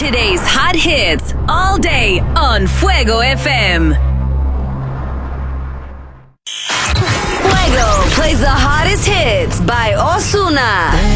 Today's hot hits all day on Fuego FM. Fuego plays the hottest hits by Ozuna.